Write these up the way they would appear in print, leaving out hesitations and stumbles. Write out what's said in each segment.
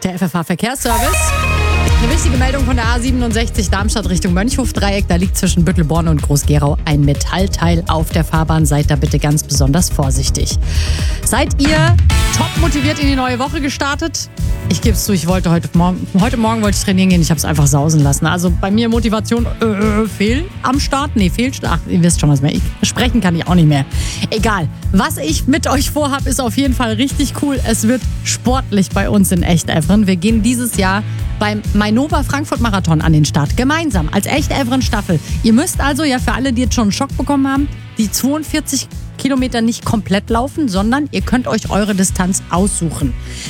Der FFH-Verkehrsservice. Eine wichtige Meldung von der A67 Darmstadt Richtung Mönchhof-Dreieck. Da liegt zwischen Büttelborn und Groß-Gerau ein Metallteil auf der Fahrbahn. Seid da bitte ganz besonders vorsichtig. Seid ihr top motiviert in die neue Woche gestartet? Ich gebe es zu, ich wollte heute Morgen wollte ich trainieren gehen. Ich habe es einfach sausen lassen. Also bei mir Motivation fehl am Start. Nee, fehlt. Ach, ihr wisst schon was mehr. Sprechen kann ich auch nicht mehr. Egal. Was ich mit euch vorhabe, ist auf jeden Fall richtig cool. Es wird sportlich bei uns in Echt-Evren. Wir gehen dieses Jahr beim Mainova Frankfurt Marathon an den Start. Gemeinsam als Echt-Evren Staffel. Ihr müsst also, ja für alle, die jetzt schon einen Schock bekommen haben, die 42 Kilometer nicht komplett laufen, sondern ihr könnt euch eure Distanz aussuchen.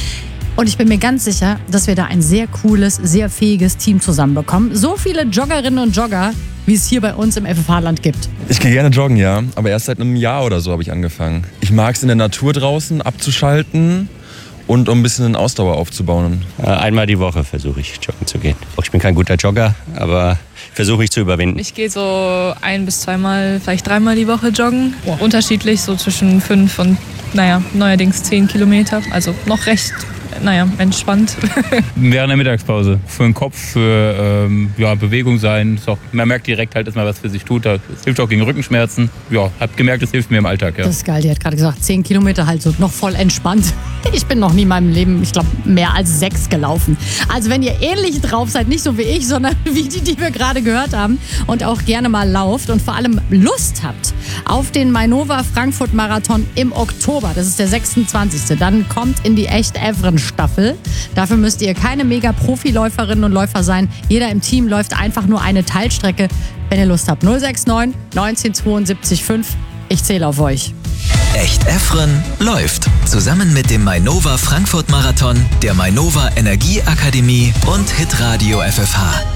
Und ich bin mir ganz sicher, dass wir da ein sehr cooles, sehr fähiges Team zusammenbekommen. So viele Joggerinnen und Jogger, wie es hier bei uns im FFH-Land gibt. Ich gehe gerne joggen, ja. Aber erst seit einem Jahr oder so habe ich angefangen. Ich mag es in der Natur draußen abzuschalten und um ein bisschen eine Ausdauer aufzubauen. Einmal die Woche versuche ich joggen zu gehen. Ich bin kein guter Jogger, aber versuche ich zu überwinden. Ich gehe so 1 bis 2 Mal, vielleicht 3 Mal die Woche joggen. Ja. Unterschiedlich, so zwischen 5 und neuerdings 10 Kilometer. Also noch recht entspannt. Während der Mittagspause. Für den Kopf, für Bewegung sein. Man merkt direkt halt, dass man was für sich tut. Es hilft auch gegen Rückenschmerzen. Ja, hab gemerkt, es hilft mir im Alltag. Ja. Das ist geil, die hat gerade gesagt, 10 Kilometer halt so noch voll entspannt. Ich bin noch nie in meinem Leben, ich glaube, mehr als 6 gelaufen. Also wenn ihr ähnlich drauf seid, nicht so wie ich, sondern wie die wir gerade gehört haben und auch gerne mal lauft und vor allem Lust habt auf den Mainova Frankfurt Marathon im Oktober, das ist der 26. Dann kommt in die Echt-Evren-Staffel. Dafür müsst ihr keine Mega-Profiläuferinnen und Läufer sein. Jeder im Team läuft einfach nur eine Teilstrecke. Wenn ihr Lust habt, 069 1972 5. Ich zähle auf euch. Echt-Evren läuft. Zusammen mit dem Mainova Frankfurt Marathon, der Mainova Energieakademie und Hitradio FFH.